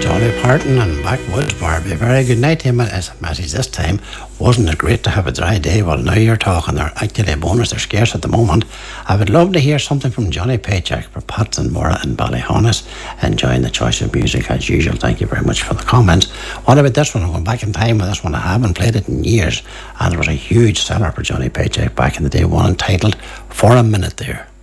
Dolly Parton and Backwoods Barbie. Very good night to him, Matties. This time, wasn't it great to have a dry day? Well, now you're talking. They're actually a bonus. They're scarce at the moment. I would love to hear something from Johnny Paycheck for Pats and Mora and Ballyhonus. Enjoying the choice of music as usual. Thank you very much for the comments. What about this one? I'm going back in time with this one. I haven't played it in years, and it was a huge seller for Johnny Paycheck back in the day. One entitled "For a Minute There."